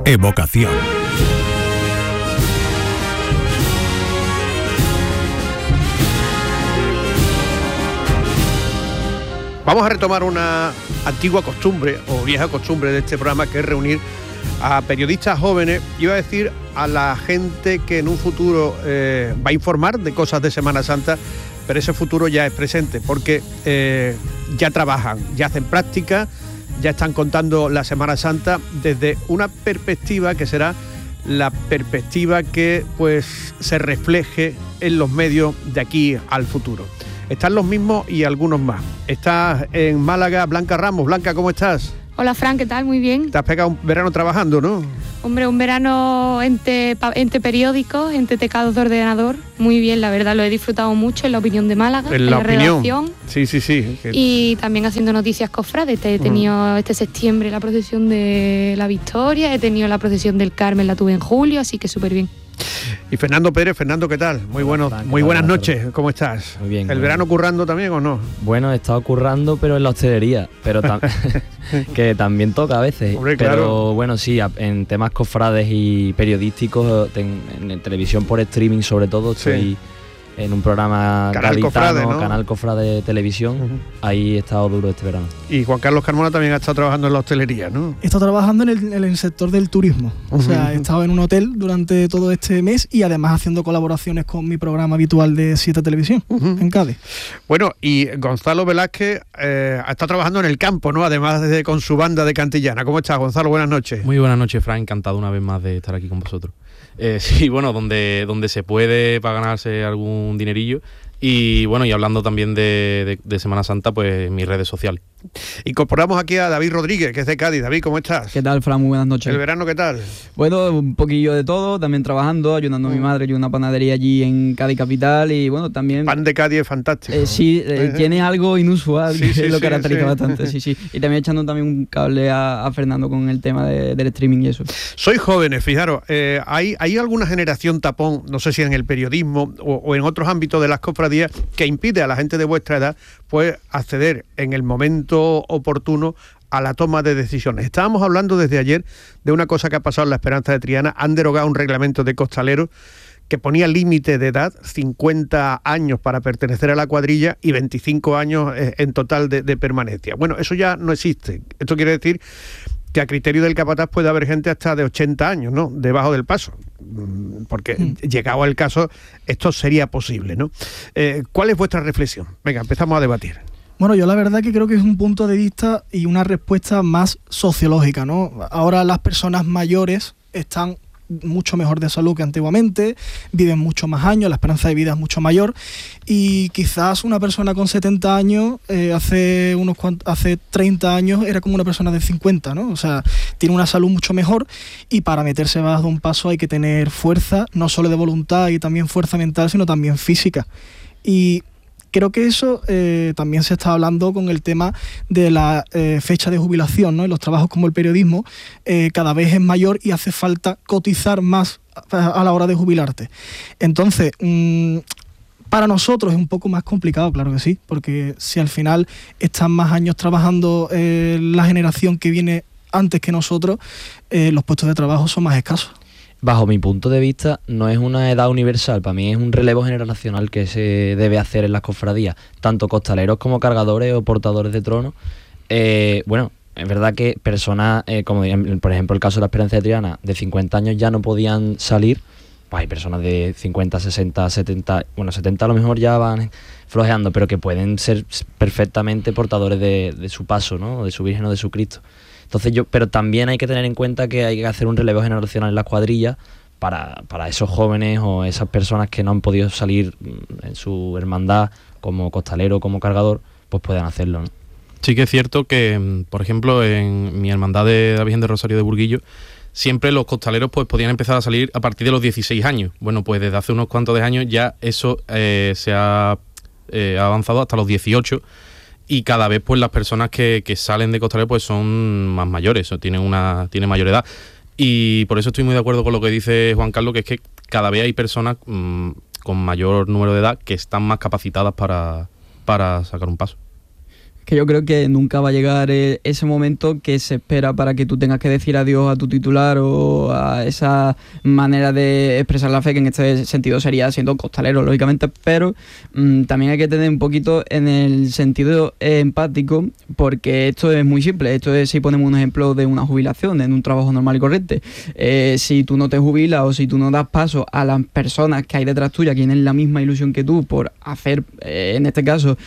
Evocación. Vamos a retomar una antigua costumbre o vieja costumbre de este programa, que es reunir a periodistas jóvenes, iba a decir a la gente que en un futuro va a informar de cosas de Semana Santa, pero ese futuro ya es presente, porque ya trabajan, ya hacen práctica, ya están contando la Semana Santa desde una perspectiva que será la perspectiva que pues se refleje en los medios de aquí al futuro. Están los mismos y algunos más. Está en Málaga Blanca Ramos. Blanca, ¿cómo estás? Hola, Fran, ¿qué tal? Muy bien. Te has pegado un verano trabajando, ¿no? Hombre, un verano entre periódicos, entre teclados de ordenador. Muy bien, la verdad, lo he disfrutado mucho en La Opinión de Málaga, en la redacción. Sí. Y también haciendo noticias cofrades. He tenido este septiembre la procesión de la Victoria, he tenido la procesión del Carmen, la tuve en julio, así que súper bien. Y Fernando Pérez. Fernando, ¿qué tal? Muy buenas noches, ¿cómo estás? Muy bien. ¿El verano currando también o no? Bueno, he estado currando, pero en la hostelería, pero que también toca a veces. Hombre, pero claro. Bueno, sí, en temas cofrades y periodísticos, en televisión por streaming sobre todo, estoy en un programa Canal Cofrade, ¿no? Canal Cofrade de televisión. Ahí he estado duro este verano. Y Juan Carlos Carmona también ha estado trabajando en la hostelería, ¿no? He estado trabajando en el sector del turismo. O sea, he estado en un hotel durante todo este mes y además haciendo colaboraciones con mi programa habitual de 7 Televisión en Cádiz. Bueno, y Gonzalo Velázquez ha estado trabajando en el campo, ¿no? Además de con su banda de Cantillana. ¿Cómo estás, Gonzalo? Buenas noches. Muy buenas noches, Fran. Encantado una vez más de estar aquí con vosotros. Sí, bueno, donde se puede para ganarse algún dinerillo. Y bueno, y hablando también de Semana Santa, pues mis redes sociales. Incorporamos aquí a David Rodríguez, que es de Cádiz. David, ¿cómo estás? ¿Qué tal, Fran? Muy buenas noches. ¿El verano qué tal? Bueno, un poquillo de todo, también trabajando, ayudando a mi madre, yo una panadería allí en Cádiz capital y bueno, también... Pan de Cádiz es fantástico. Tiene algo inusual, que lo caracteriza bastante, sí. Y también echando también un cable a Fernando con el tema del streaming y eso. Sois jóvenes, fijaros, ¿hay alguna generación tapón, no sé si en el periodismo o en otros ámbitos de las cofradías, que impide a la gente de vuestra edad pues acceder en el momento oportuno a la toma de decisiones? Estábamos hablando desde ayer de una cosa que ha pasado en la Esperanza de Triana. Han derogado un reglamento de costaleros que ponía límite de edad, 50 años para pertenecer a la cuadrilla y 25 años en total de permanencia. Bueno, eso ya no existe. Esto quiere decir que a criterio del capataz puede haber gente hasta de 80 años, ¿no?, debajo del paso, porque llegado el caso esto sería posible, ¿no? ¿Cuál es vuestra reflexión? Venga, empezamos a debatir. Bueno, yo la verdad que creo que es un punto de vista y una respuesta más sociológica, ¿no? Ahora las personas mayores están mucho mejor de salud que antiguamente, viven mucho más años, la esperanza de vida es mucho mayor y quizás una persona con 70 años hace 30 años era como una persona de 50, ¿no? O sea, tiene una salud mucho mejor y para meterse bajo de un paso hay que tener fuerza, no solo de voluntad y también fuerza mental, sino también física. Y creo que eso también se está hablando con el tema de la fecha de jubilación, ¿no? En los trabajos como el periodismo cada vez es mayor y hace falta cotizar más a la hora de jubilarte. Entonces, para nosotros es un poco más complicado, claro que sí, porque si al final están más años trabajando la generación que viene antes que nosotros, los puestos de trabajo son más escasos. Bajo mi punto de vista, no es una edad universal, para mí es un relevo generacional que se debe hacer en las cofradías, tanto costaleros como cargadores o portadores de trono. Bueno, es verdad que personas, como por ejemplo el caso de la Esperanza de Triana, de 50 años ya no podían salir, pues hay personas de 50, 60, 70, bueno, 70 a lo mejor ya van flojeando, pero que pueden ser perfectamente portadores de su paso, ¿no?, de su Virgen o de su Cristo. Entonces pero también hay que tener en cuenta que hay que hacer un relevo generacional en las cuadrillas para esos jóvenes o esas personas que no han podido salir en su hermandad como costalero o como cargador, pues puedan hacerlo, ¿no? Sí que es cierto que, por ejemplo, en mi hermandad de la Virgen del Rosario de Burguillo, siempre los costaleros pues podían empezar a salir a partir de los 16 años. Bueno, pues desde hace unos cuantos de años ya eso se ha avanzado hasta los 18. Y cada vez pues las personas que salen de costalero pues son más mayores, tienen mayor edad. Y por eso estoy muy de acuerdo con lo que dice Juan Carlos, que es que cada vez hay personas con mayor número de edad que están más capacitadas para sacar un paso. que yo creo que nunca va a llegar ese momento que se espera para que tú tengas que decir adiós a tu titular o a esa manera de expresar la fe, que en este sentido sería siendo costalero, lógicamente, pero también hay que tener un poquito en el sentido empático, porque esto es muy simple. Esto es, si ponemos un ejemplo de una jubilación en un trabajo normal y corriente, si tú no te jubilas o si tú no das paso a las personas que hay detrás tuya, que tienen la misma ilusión que tú por hacer, en este caso,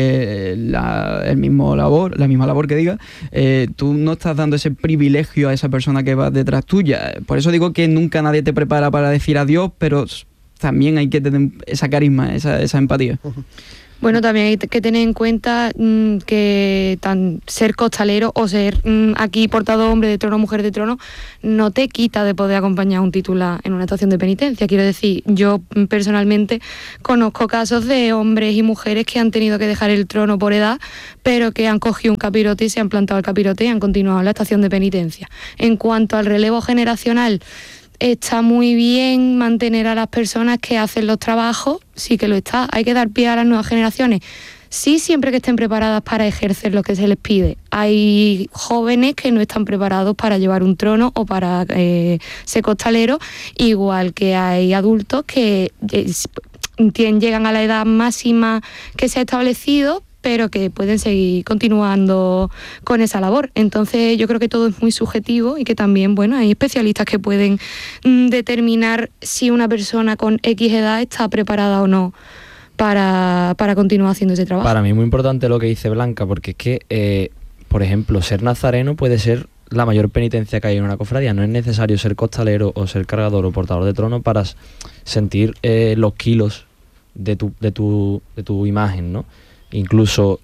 la misma labor que diga, tú no estás dando ese privilegio a esa persona que va detrás tuya. Por eso digo que nunca nadie te prepara para decir adiós, pero también hay que tener esa carisma, esa empatía. Bueno, también hay que tener en cuenta que ser costalero o ser aquí portador hombre de trono, mujer de trono, no te quita de poder acompañar a un titular en una estación de penitencia. Quiero decir, yo personalmente conozco casos de hombres y mujeres que han tenido que dejar el trono por edad, pero que han cogido un capirote y se han plantado el capirote y han continuado en la estación de penitencia. En cuanto al relevo generacional, está muy bien mantener a las personas que hacen los trabajos, sí que lo está. Hay que dar pie a las nuevas generaciones. Sí, siempre que estén preparadas para ejercer lo que se les pide. Hay jóvenes que no están preparados para llevar un trono o para ser costaleros, igual que hay adultos que llegan a la edad máxima que se ha establecido, pero que pueden seguir continuando con esa labor. Entonces yo creo que todo es muy subjetivo y que también, bueno, hay especialistas que pueden determinar si una persona con X edad está preparada o no para continuar haciendo ese trabajo. Para mí es muy importante lo que dice Blanca, porque es que, por ejemplo, ser nazareno puede ser la mayor penitencia que hay en una cofradía. No es necesario ser costalero o ser cargador o portador de trono para sentir los kilos de tu imagen, ¿no? Incluso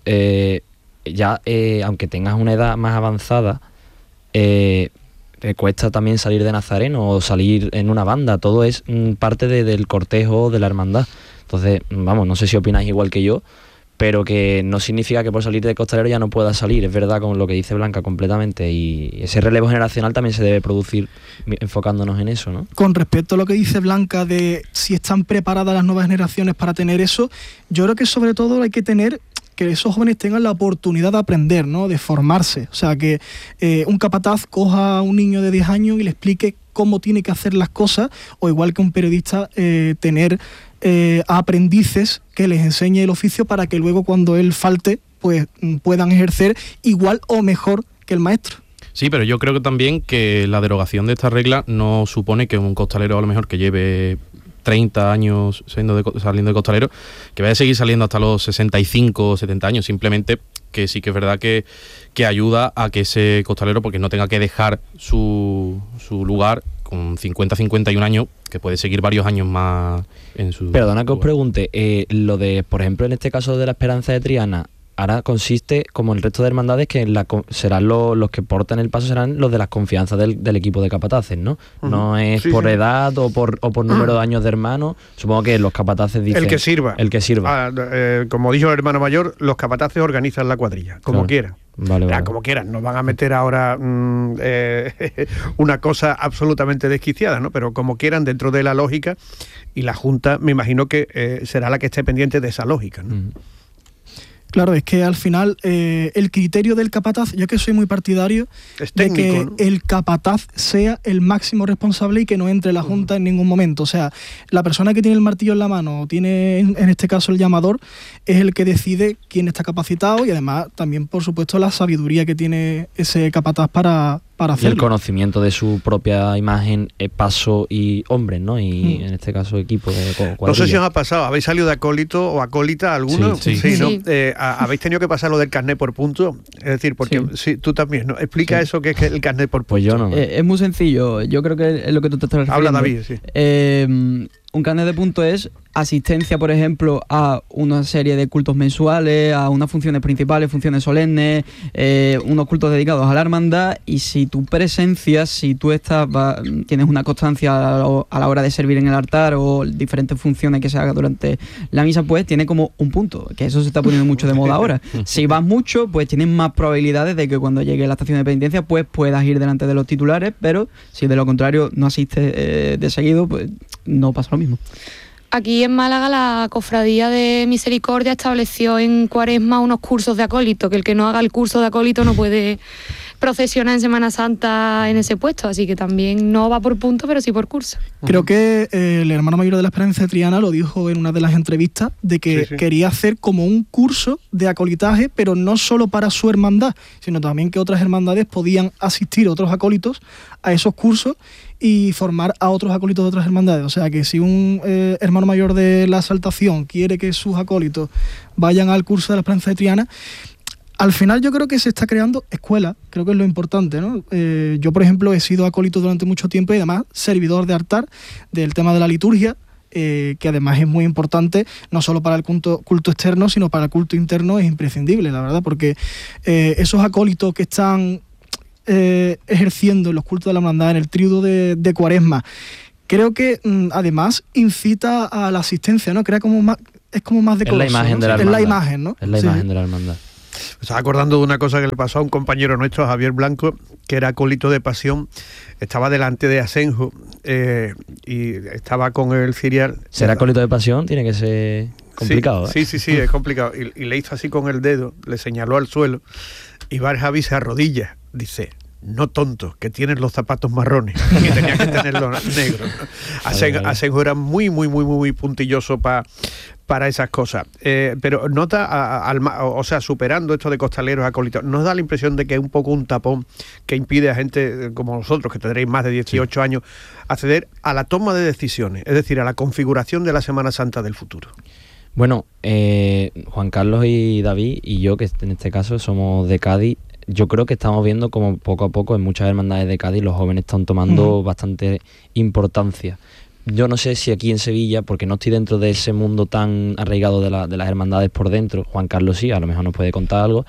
aunque tengas una edad más avanzada, te cuesta también salir de nazareno o salir en una banda. Todo es parte del cortejo de la hermandad. Entonces, vamos, no sé si opináis igual que yo, pero que no significa que por salir de costalero ya no puedas salir. Es verdad, con lo que dice Blanca, completamente. Y ese relevo generacional también se debe producir enfocándonos en eso, ¿no? Con respecto a lo que dice Blanca de si están preparadas las nuevas generaciones para tener eso, yo creo que sobre todo hay que tener que esos jóvenes tengan la oportunidad de aprender, ¿no? De formarse. O sea, que un capataz coja a un niño de 10 años y le explique cómo tiene que hacer las cosas, o igual que un periodista tener a aprendices que les enseñe el oficio para que luego cuando él falte pues puedan ejercer igual o mejor que el maestro. Sí, pero yo creo que también que la derogación de esta regla no supone que un costalero a lo mejor que lleve 30 años saliendo de costalero, que vaya a seguir saliendo hasta los 65 o 70 años, simplemente que sí que es verdad que ayuda a que ese costalero porque no tenga que dejar su lugar con 50, 51 años, que puede seguir varios años más en su... Perdona que os pregunte, lo de, por ejemplo, en este caso de la Esperanza de Triana, ahora consiste, como el resto de hermandades, que serán los que portan el paso serán los de las confianzas del equipo de capataces, ¿no? No es por edad o por número de años de hermanos. Supongo que los capataces dicen... El que sirva. El que sirva. Como dijo el hermano mayor, los capataces organizan la cuadrilla, como quieran. Vale. Como quieran, no van a meter ahora una cosa absolutamente desquiciada, ¿no? Pero como quieran, dentro de la lógica, y la Junta me imagino que será la que esté pendiente de esa lógica, ¿no? Claro, es que al final el criterio del capataz, yo que soy muy partidario es técnico, de que ¿no? el capataz sea el máximo responsable y que no entre la Junta en ningún momento. O sea, la persona que tiene el martillo en la mano o tiene en este caso el llamador es el que decide quién está capacitado y además también, por supuesto, la sabiduría que tiene ese capataz para hacerlo. Y el conocimiento de su propia imagen, paso y hombres, ¿no? Y en este caso equipo de cuadrilla. No sé si os ha pasado, ¿habéis salido de acólito o acólita alguno? Sí. ¿no? Sí. ¿Habéis tenido que pasar lo del carnet por punto? Es decir, porque sí, tú también, ¿no? Explica eso que es el carnet por punto. Pues yo no. Es muy sencillo, yo creo que es lo que tú te estás refiriendo. Habla David, sí. Un carnet de punto es asistencia, por ejemplo, a una serie de cultos mensuales, a unas funciones principales, funciones solemnes, unos cultos dedicados a la hermandad, y si tu presencia, si tú tienes una constancia a la hora de servir en el altar o diferentes funciones que se hagan durante la misa, pues tiene como un punto, que eso se está poniendo mucho de moda ahora. Si vas mucho, pues tienes más probabilidades de que cuando llegue a la estación de penitencia pues puedas ir delante de los titulares, pero si de lo contrario no asistes de seguido, pues no pasa lo mismo. Aquí en Málaga la Cofradía de Misericordia estableció en Cuaresma unos cursos de acólito, que el que no haga el curso de acólito no puede procesionar en Semana Santa en ese puesto, así que también no va por punto, pero sí por curso. Creo que el hermano mayor de la Esperanza de Triana lo dijo en una de las entrevistas, de que quería hacer como un curso de acolitaje, pero no solo para su hermandad, sino también que otras hermandades podían asistir, otros acólitos, a esos cursos y formar a otros acólitos de otras hermandades. O sea que si un hermano mayor de la Exaltación quiere que sus acólitos vayan al curso de la Esperanza de Triana, al final yo creo que se está creando escuela, creo que es lo importante, ¿no? Yo, por ejemplo, he sido acólito durante mucho tiempo y además servidor de altar del tema de la liturgia, que además es muy importante, no solo para el culto externo, sino para el culto interno es imprescindible, la verdad, porque esos acólitos que están ejerciendo los cultos de la hermandad en el tríodo de Cuaresma, creo que además incita a la asistencia, ¿no? Crea como más, es como más decoroso. Es la imagen, ¿no? de la hermandad. Es la imagen, ¿no? Es la imagen de la hermandad. Me estaba acordando de una cosa que le pasó a un compañero nuestro, Javier Blanco, que era acólito de pasión, estaba delante de Asenjo y estaba con el cirial. ¿Ser acólito de pasión? Tiene que ser complicado. Sí, es complicado. Y le hizo así con el dedo, le señaló al suelo y va el Javi, se arrodilla, dice: no tonto, que tienes los zapatos marrones, que tenía que tenerlos negros, ¿no? Asenjo era muy puntilloso para esas cosas. Pero nota, o sea, superando esto de costaleros acólitos, ¿nos da la impresión de que es un poco un tapón que impide a gente como nosotros, que tendréis más de 18 años, acceder a la toma de decisiones, es decir, a la configuración de la Semana Santa del futuro? Bueno, Juan Carlos y David y yo, que en este caso somos de Cádiz, yo creo que estamos viendo como poco a poco en muchas hermandades de Cádiz los jóvenes están tomando bastante importancia. Yo no sé si aquí en Sevilla, porque no estoy dentro de ese mundo tan arraigado de las hermandades por dentro, Juan Carlos sí, a lo mejor nos puede contar algo,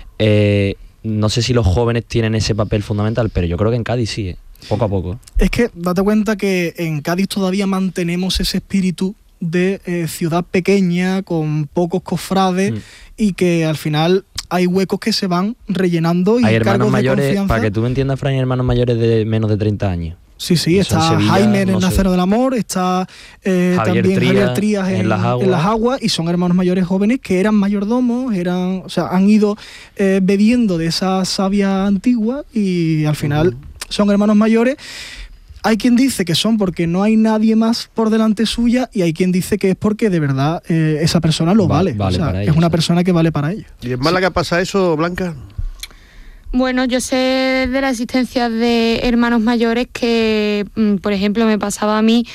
no sé si los jóvenes tienen ese papel fundamental, pero yo creo que en Cádiz sí, poco a poco. Es que date cuenta que en Cádiz todavía mantenemos ese espíritu de ciudad pequeña, con pocos cofrades, y que al final hay huecos que se van rellenando. Y hay hermanos mayores, confianza. para que tú me entiendas, Fran, hay hermanos mayores de menos de 30 años. Sí, eso está Sevilla, Jaime en no Nacero del Amor, está también Javier Trías en Las Aguas, y son hermanos mayores jóvenes que eran mayordomos, o sea, han ido bebiendo de esa savia antigua y al final son hermanos mayores. Hay quien dice que son porque no hay nadie más por delante suya, y hay quien dice que es porque de verdad esa persona lo vale. O sea, es una persona que vale para ellos. ¿Y en Málaga pasa eso, Blanca? Bueno, yo sé de la existencia de hermanos mayores que, por ejemplo, me pasaba a mí,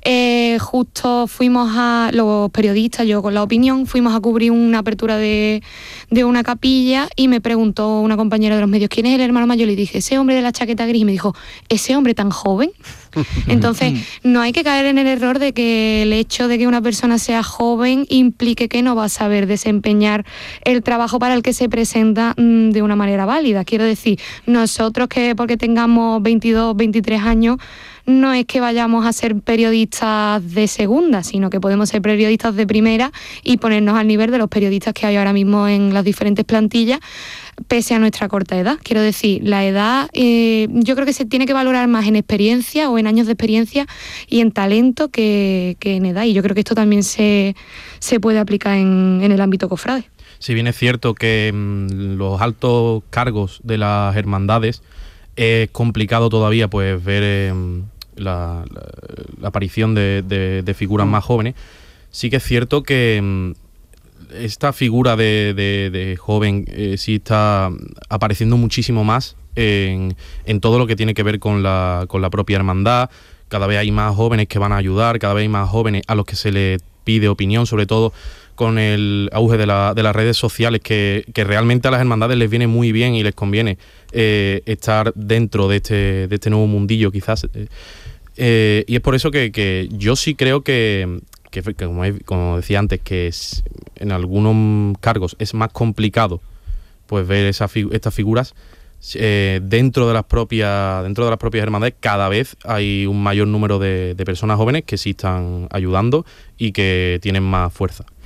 justo fuimos a, los periodistas, yo con La Opinión, fuimos a cubrir una apertura de una capilla y me preguntó una compañera de los medios: ¿quién es el hermano mayor? Le dije: ese hombre de la chaqueta gris. Y me dijo: ¿ese hombre tan joven? Entonces, no hay que caer en el error de que el hecho de que una persona sea joven implique que no va a saber desempeñar el trabajo para el que se presenta de una manera válida. Quiero decir, nosotros que porque tengamos 22, 23 años, no es que vayamos a ser periodistas de segunda, sino que podemos ser periodistas de primera y ponernos al nivel de los periodistas que hay ahora mismo en las diferentes plantillas, pese a nuestra corta edad. Quiero decir, la edad yo creo que se tiene que valorar más en experiencia o en años de experiencia y en talento que en edad, y yo creo que esto también se puede aplicar en el ámbito cofrade. Si bien es cierto que los altos cargos de las hermandades es complicado todavía pues ver la aparición de figuras más jóvenes, sí que es cierto que esta figura de joven sí está apareciendo muchísimo más en todo lo que tiene que ver con la propia hermandad. Cada vez hay más jóvenes que van a ayudar, cada vez hay más jóvenes a los que se les pide opinión, sobre todo con el auge de las redes sociales, que realmente a las hermandades les viene muy bien y les conviene estar dentro de este nuevo mundillo quizás. Y es por eso que yo sí creo que como decía antes, que en algunos cargos es más complicado pues ver estas figuras. Dentro de las propias hermandades cada vez hay un mayor número de personas jóvenes que sí están ayudando y que tienen más fuerza.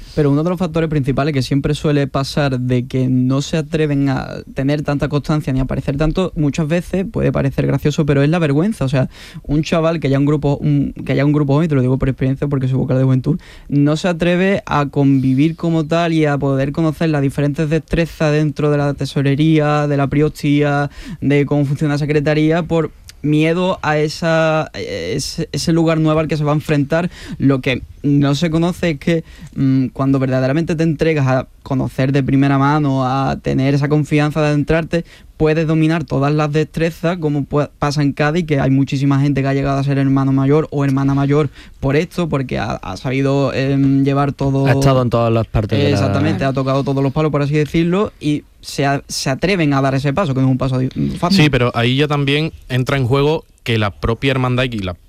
Pero uno de los factores principales que siempre suele pasar de que no se atreven a tener tanta constancia ni a aparecer tanto, muchas veces puede parecer gracioso, pero es la vergüenza. O sea, un chaval que haya un grupo joven, te lo digo por experiencia porque soy vocal de juventud, no se atreve a convivir como tal y a poder conocer las diferentes destrezas dentro de la tesorería, de la priostía, de cómo funciona la secretaría, por miedo a ese lugar nuevo al que se va a enfrentar. Lo que no se conoce es que cuando verdaderamente te entregas a conocer de primera mano, a tener esa confianza de adentrarte, puedes dominar todas las destrezas, como pasa en Cádiz, que hay muchísima gente que ha llegado a ser hermano mayor o hermana mayor por esto, porque ha sabido llevar todo. Ha estado en todas las partes. Exactamente, ha tocado todos los palos, por así decirlo, y se atreven a dar ese paso, que no es un paso fácil. Sí, pero ahí ya también entra en juego que la propia hermandad y la